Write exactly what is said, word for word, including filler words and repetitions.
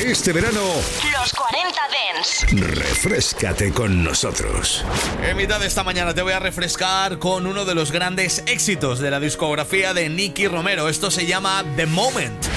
Este verano, Los cuarenta Dance. refréscate con nosotros. En mitad de esta mañana te voy a refrescar con uno de los grandes éxitos de la discografía de Nicky Romero. Esto se llama The Moment.